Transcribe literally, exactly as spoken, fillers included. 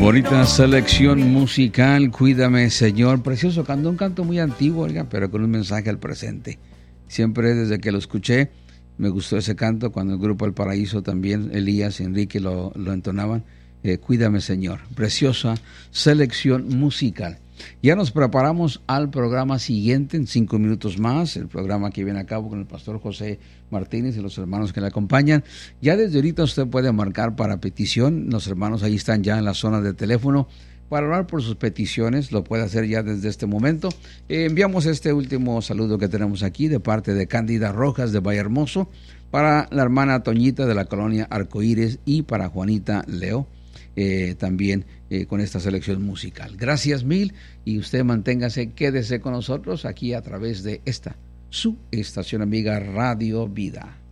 Bonita selección musical, Cuídame Señor, precioso canto, un canto muy antiguo, oiga, pero con un mensaje al presente. Siempre desde que lo escuché me gustó ese canto, cuando el grupo El Paraíso también, Elías y Enrique lo, lo entonaban, eh, Cuídame Señor, preciosa selección musical. Ya nos preparamos al programa siguiente en cinco minutos más, el programa que viene a cabo con el pastor José Martínez y los hermanos que le acompañan. Ya desde ahorita usted puede marcar para petición, los hermanos ahí están ya en la zona de teléfono para hablar por sus peticiones, lo puede hacer ya desde este momento. Eh, enviamos este último saludo que tenemos aquí de parte de Cándida Rojas de Vallehermoso para la hermana Toñita de la colonia Arcoíris y para Juanita Leo. Eh, también eh, con esta selección musical. Gracias mil y usted manténgase, quédese con nosotros aquí a través de esta, su estación amiga Radio Vida.